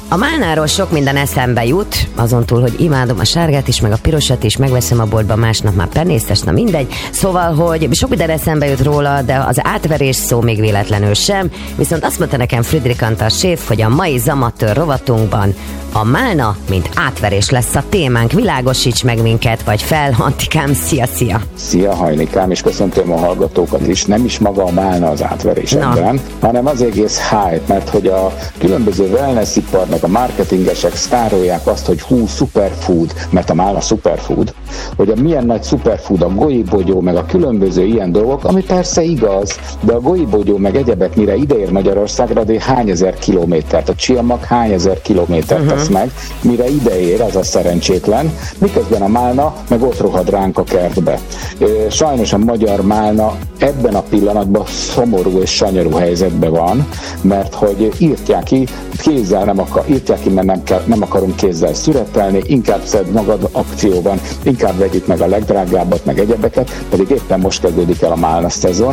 A málnáról sok minden eszembe jut, azon túl, hogy imádom a sárgát is, meg a pirosat is, megveszem a boltban, másnap már penészes, na mindegy. Szóval, hogy sok minden eszembe jut róla, de az átverés szó még véletlenül sem. Viszont azt mondta nekem Friedrich Antal séf, hogy a mai Zamatőr rovatunkban a málna, mint átverés lesz a témánk. Világosíts meg minket, vagy fel, Antikám, szia! Szia, Hajnikám, és köszöntöm a hallgatókat is. Nem is maga a málna az átverés ebben, hanem az egész hype, mert hogy a különböző wellness-iparnak a marketingesek sztárolják azt, hogy superfood, mert a málna superfood, hogy a milyen nagy superfood, a goibogyó, meg a különböző ilyen dolgok, ami persze igaz, de a goibogyó meg egyebek mire ideér Magyarországra, de hány ezer kilométert, a csiamag hány ezer kilométert tesz meg, mire ideér, az a szerencsétlen, miközben a málna meg ott rohad ránk a kertbe. Sajnos a magyar málna ebben a pillanatban szomorú és sanyarú helyzetben van, mert hogy írtják ki, mert nem akarunk kézzel szüretelni, inkább szedd magad akcióban, inkább vegyük meg a legdrágábbat, meg egyebeket, pedig éppen most kezdődik el a málna szezon,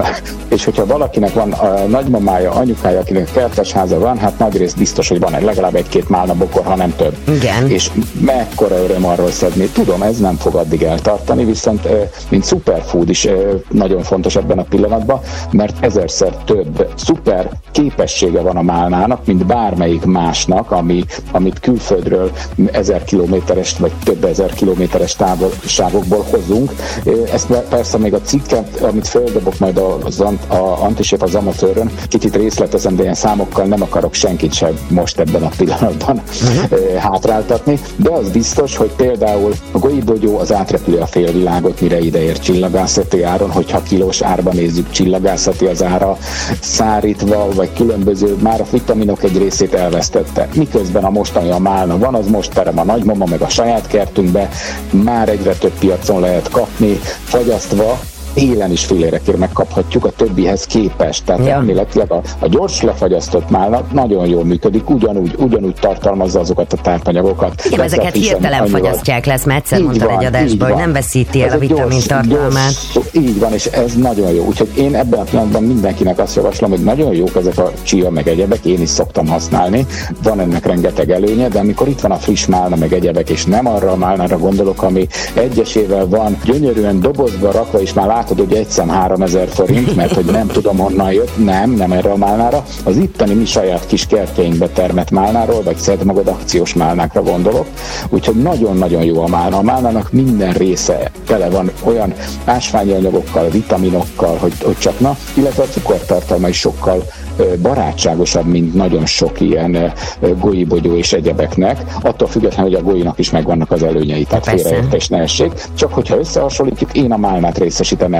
és hogyha valakinek van a nagymamája, anyukája, akinek kertesháza van, hát nagyrészt biztos, hogy van legalább egy-két málna bokor, ha nem több. Igen. És mekkora öröm arról szedni. Tudom, ez nem fog addig eltartani, viszont mint superfood is nagyon fontos ebben a pillanatban, mert ezerszer több szuper képessége van a málnának, mint bármelyik másnak, amit külföldről 1000 kilométeres vagy több ezer kilométeres távolságokból hozunk. Ezt persze még a cikket, amit földobok majd az Antiséf az Amatőrön, kicsit részletezem, de ilyen számokkal nem akarok senkit sem most ebben a pillanatban hátráltatni, de az biztos, hogy például a goibogyó az átrepüli a félvilágot, mire ideér csillagászati áron, hogyha kilós árban nézzük, csillagászati az ára szárítva, vagy különböző, már a vitaminok egy részét elvesztette. Miközben a mostani a málna van, az most terem a nagymama meg a saját kertünkbe, már egyre több piacon lehet kapni, fagyasztva, élen is fillérekért megkaphatjuk a többihez képest. Tehát elméletileg a gyors lefagyasztott málna nagyon jól működik, ugyanúgy tartalmazza azokat a tápanyagokat. Igen, ezeket hirtelen fagyasztják le, mert egyszer mondtad egy adásban, hogy nem veszíti el a vitamin tartalmát. Így van, és ez nagyon jó. Úgyhogy én ebben a pillanatban mindenkinek azt javaslom, hogy nagyon jók ezek a chia meg egyebek, én is szoktam használni, van ennek rengeteg előnye, de amikor itt van a friss málna meg egyebek, és nem arra a málnára gondolok, ami egyesével van gyönyörűen dobozba rakva, és már látod, hogy egy szem 3000 forint, mert hogy nem tudom honnan jött, nem erre a málnára. Az itteni mi saját kis kertjeinkbe termett málnáról, vagy szedd magad akciós málnákra gondolok. Úgyhogy nagyon-nagyon jó a málna. A málnának minden része tele van olyan ásványi anyagokkal, vitaminokkal, hogy csak na, illetve a cukortartalma is sokkal barátságosabb, mint nagyon sok ilyen goibogyó és egyebeknek, attól függetlenül, hogy a goinak is megvannak az előnyei, tehát félreértés ne essék. Csak hogyha összehasonlítjuk, én a málnát részesítem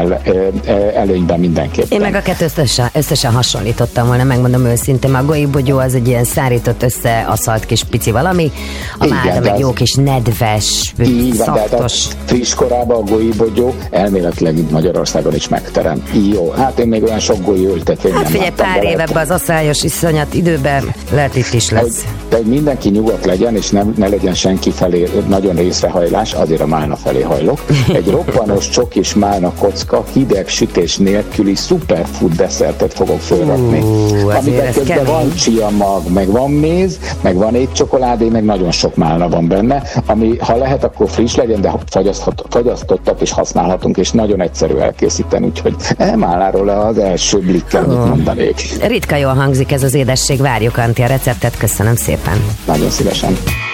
előnyben mindenképpen. Én meg a kettőt összesen hasonlítottam volna, megmondom őszintén, a goibogyó az egy ilyen szárított, összeaszalt kis pici valami, a málna meg jó kis nedves, szaftos. Friss korában a goibogyó elméletileg itt Magyarországon is megterem. Jó, hát én még olyan sok goi ültetvényt nem figyelj, pár éve ebbe az asszályos iszonyat időben lehet itt is lesz. De hogy mindenki nyugodt legyen, és ne legyen senki felé nagyon részrehajlás, azért a málna felé hajlok. Egy roppanos csokis málna kocka, hideg sütés nélküli superfood desszertet fogok fölrakni. Amiben közben van csiamag, meg van méz, meg van étcsokoládé, meg nagyon sok málna van benne, ami ha lehet, akkor friss legyen, de fagyasztottat is használhatunk, és nagyon egyszerű elkészíteni, úgyhogy málnáról az első blikkel mit mondanék. Ritka jól hangzik ez az édesség, várjuk Anti a receptet, köszönöm szépen. Nagyon szívesen.